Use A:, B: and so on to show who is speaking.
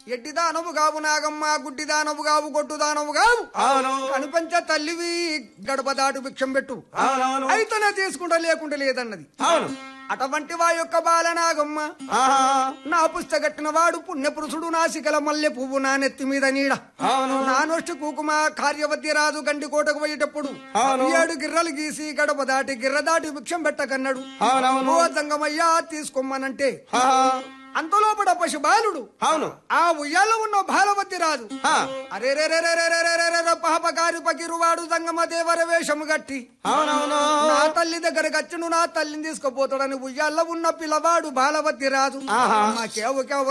A: ఎడ్డిదానవు గావు నాగమ్మ, గుడ్డిదానవు గావు, గొడ్డుదానవు గావు, కనిపించ తల్లివి గడప దాటు భిక్షం పెట్టు, అయితేనే తీసుకుంటా లేకుంటే లేదన్నది. అటువంటి వా యొక్క బాలనాగమ్మ, నా పుస్తకట్టిన వాడు పుణ్యపురుషుడు, నా శిఖల మల్లె పువ్వు, నా నెత్తి మీద నీడ, నా నొష్టి కుంకుమ, కార్యవతి రాజు గండికోటకు పోయేటప్పుడు 7 గిర్రలు గీసి గడప దాటి గిర్ర దాటి భిక్షం పెట్టకన్నాడు. ఓ జంగమయ్యా తీసుకోమనంటే అంతలోపడ పశు బాలుడు ఆ ఉయ్యాలో ఉన్న బాలవతి రాజు అరే పాపకారి పకిరువాడు జంగమ దేవర వేషము గట్టి నా తల్లి దగ్గరకు వచ్చును, నా తల్లిని తీసుకుపోతాడని ఉయ్యాల్లో ఉన్న పిల్లవాడు బాలవతి రాజు.